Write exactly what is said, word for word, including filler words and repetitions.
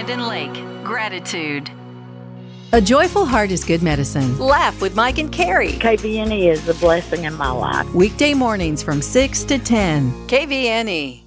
Hidden Lake. Gratitude. A joyful heart is good medicine. Laugh with Mike and Carrie. K V N E is a blessing in my life. Weekday mornings from six to ten. K V N E.